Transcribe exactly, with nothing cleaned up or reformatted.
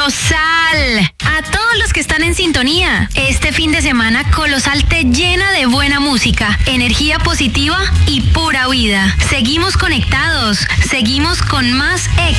Colosal. A todos los que están en sintonía, este fin de semana Colosal te llena de buena música, energía positiva y pura vida. Seguimos conectados, seguimos con más éxito.